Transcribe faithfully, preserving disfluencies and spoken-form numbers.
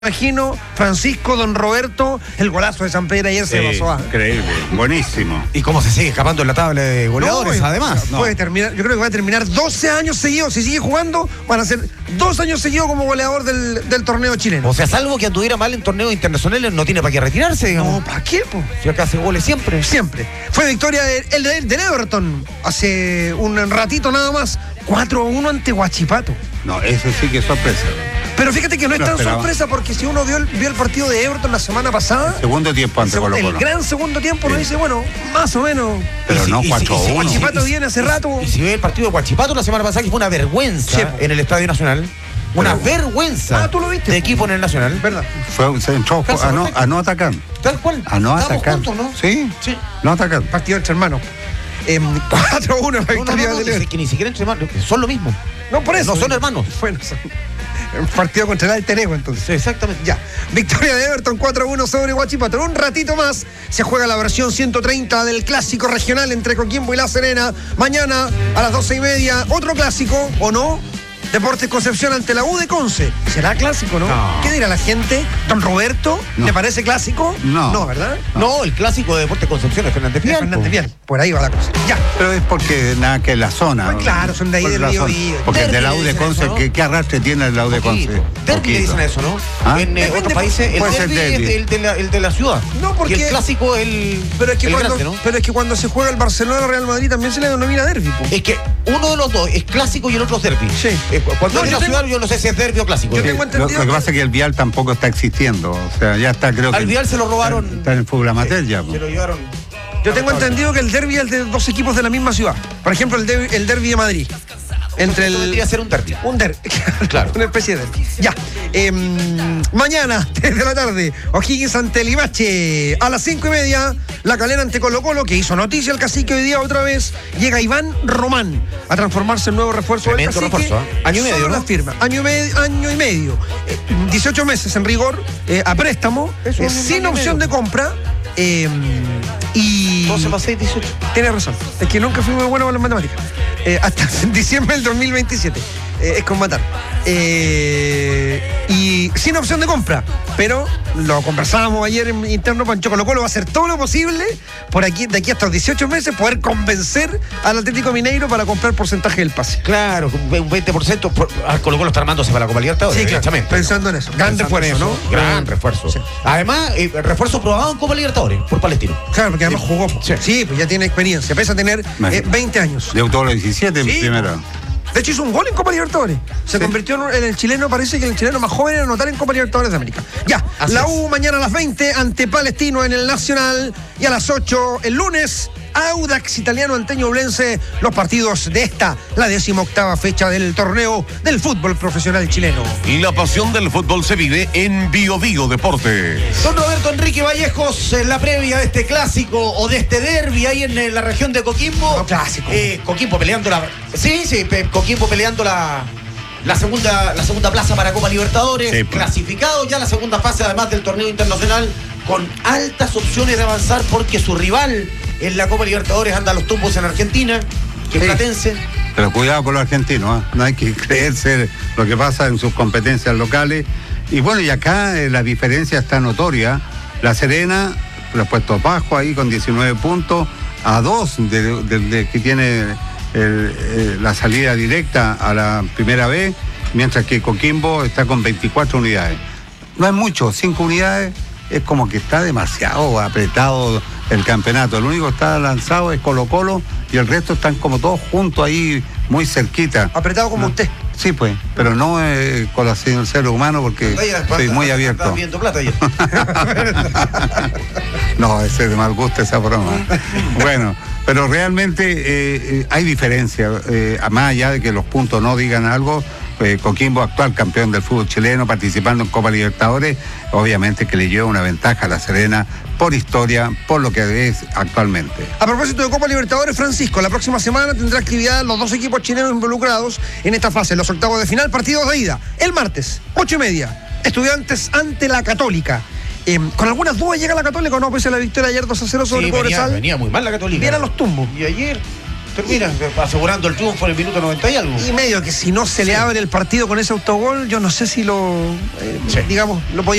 Imagino, Francisco, Don Roberto, el golazo de San Pedro ayer Sí, se pasó. ¿Ah? Increíble, buenísimo. Y cómo se sigue escapando en la tabla de goleadores, No, además. no. Puede terminar, yo creo que va a terminar doce años seguidos. Si sigue jugando, van a ser dos años seguidos como goleador del, del torneo chileno. O sea, salvo que anduviera mal en torneos internacionales, no tiene para qué retirarse, digamos. No, ¿para qué, po? Si acá hace goles siempre. Siempre. Fue victoria del de, de, de Everton hace un ratito nada más. cuatro a uno ante Huachipato. No, eso sí que es sorpresa. Pero fíjate que no es No tan esperaba. sorpresa porque si uno vio el, vio el partido de Everton la semana pasada, Segundo tiempo ante segundo- Colo el Colo. gran segundo tiempo uno Sí. dice, bueno, más o menos. Pero Y si- no y si- cuatro a y si- uno. Huachipato viene hace rato. Y si ve el partido de Huachipato la semana pasada, que fue una vergüenza Sí. en el Estadio Nacional. Una Pero- vergüenza Ah, tú lo viste. de equipo en el Nacional. ¿Verdad? Fue, se entró Calza a no, perfecto. a no atacar. Tal cual. A no Estamos atacar. juntos, ¿no? Sí, Sí. no atacar. Partido entre hermanos. Eh, cuatro a uno la No, no, victoria no, no, del que, Everton. que ni siquiera entre hermanos, que son lo mismo. No, por eso. No son hermanos. Bueno, son un partido contra el Alter Ego, entonces. Sí, exactamente. Ya. Victoria de Everton cuatro a uno sobre Huachipato. En un ratito más se juega la versión ciento treinta del clásico regional entre Coquimbo y La Serena. Mañana a las doce y media, otro clásico, ¿o no? Deportes Concepción ante la U de Conce. ¿Será clásico, no? No. ¿Qué dirá la gente? ¿Don Roberto? No. ¿Le parece clásico? No. No, ¿verdad? No, el clásico de Deportes Concepción es Fernández Vial. Fernández po. Vial. Por ahí va la cosa. Ya. Pero es porque nada que la zona. Pues claro, son de ahí Por del la Bío zona. Bío. Porque Derbi de la le U de dicen Conce, eso, ¿no? ¿qué, qué arrastre tiene el la U de Conce? Poquito. Derbi le Poquito. dicen a eso, ¿no? ¿Ah? En eh, Depende, otros países, el puede ser derbi es derbi. el de, la, el de la ciudad. No, porque- Y el clásico es el, Pero es, que el cuando, grande, ¿no? pero es que cuando se juega el Barcelona-Real Madrid también se le denomina derbi, po. Es que uno de los dos es clásico y el otro es derbi. Sí. Eh, cuando No, es yo la tengo- ciudad, yo no sé si es derbi o clásico. Yo Eh, tengo Lo, entendido lo que que- pasa es que el Vial tampoco está existiendo. O sea, ya está, creo que. Al Vial se lo robaron. Está en el fútbol amateur ya. po. Se lo llevaron. Yo tengo entendido que el derbi es de dos equipos de la misma ciudad. Por ejemplo, el derbi, el derbi de Madrid. Entre Esto el. vendría a ser un derbi. Un derbi. Claro. Una especie de derbi. Ya. Em, mañana, tres de la tarde, O'Higgins ante Limache. A las cinco y media, La Calera ante Colo Colo, que hizo noticia el cacique hoy día otra vez. Llega Iván Román a transformarse en nuevo refuerzo Tremendo del cacique. refuerzo, ¿eh? Año y medio, Solo ¿no? la firma. Año y medio. Año y medio. Eh, dieciocho meses en rigor, eh, a préstamo, Eso eh, es un sin año y opción medio. de compra. em, y. doce más seis, dieciocho. Tienes razón. Es que nunca fui muy bueno con las matemáticas. Eh, hasta diciembre del dos mil veintisiete. Eh, es con matar. Eh, y sin opción de compra. Pero lo conversábamos ayer en interno, Pancho Colo Colo va a hacer todo lo posible por aquí, de aquí hasta los dieciocho meses, poder convencer al Atlético Mineiro para comprar porcentaje del pase. Claro, un veinte por ciento. Por, al Colo Colo está armándose para la Copa Libertadores. Sí, claro, derechamente. pensando en eso. Gran Pensando refuerzo, en ¿no? eso. Gran refuerzo. Sí. Además, eh, refuerzo probado en Copa Libertadores por Palestino. Claro, porque además Sí. jugó. Sí. Sí. pues ya tiene experiencia. Pese a tener eh, veinte años. Debutó a los diecisiete Sí, primero. De hecho, hizo un gol en Copa Libertadores. Se Sí. convirtió en, un- en el chileno, parece que el chileno más joven en anotar en Copa Libertadores de América. Ya, Así la es. U mañana a las veinte ante Palestino en el Nacional y a las ocho el lunes. Audax Italiano ante Ñublense, los partidos de esta, la decimoctava fecha del torneo del fútbol profesional chileno. Y la pasión del fútbol se vive en Bio Bio Deportes. Don Roberto Enrique Vallejos, en la previa de este clásico o de este derbi ahí en, eh, la región de Coquimbo. No, clásico. Eh, Coquimbo peleando la. Sí, sí, pe- Coquimbo peleando la. La segunda, la segunda plaza para Copa Libertadores, Sí, pues. clasificado ya la segunda fase además del torneo internacional, con altas opciones de avanzar porque su rival en la Copa Libertadores anda a los tumbos en Argentina, que es Sí. Platense. Pero cuidado con los argentinos, ¿ah? No hay que creerse lo que pasa en sus competencias locales. Y bueno, y acá eh, la diferencia está notoria. La Serena, los puestos bajos ahí con diecinueve puntos, a dos de, de- de que tiene el- eh, la salida directa a la primera vez, mientras que Coquimbo está con veinticuatro unidades. No es mucho, cinco unidades, es como que está demasiado apretado el campeonato. El único que está lanzado es Colo Colo y el resto están como todos juntos ahí, muy cerquita. Apretado como No. usted. Sí, pues, pero no eh, con la- el ser humano porque soy muy abierto. Estaba viendo plata ayer. No, ese es de mal gusto esa broma. Bueno, pero realmente eh, eh, hay diferencia. Eh, más allá de que los puntos no digan algo, eh, Coquimbo, actual campeón del fútbol chileno, participando en Copa Libertadores, obviamente que le lleva una ventaja a La Serena por historia, por lo que es actualmente. A propósito de Copa Libertadores, Francisco, la próxima semana tendrá actividad los dos equipos chilenos involucrados en esta fase, los octavos de final, partidos de ida. El martes, ocho y media, Estudiantes ante la Católica. Eh, con algunas dudas llega la Católica o no, pese a la victoria ayer dos a cero sobre Sí, venía, Cobresal. venía muy mal la Católica. Viene a los tumbos. Y ayer termina asegurando el triunfo en el minuto noventa y algo. Y medio que si no se le Sí. abre el partido con ese autogol, yo no sé si lo, eh, Sí. digamos, lo podía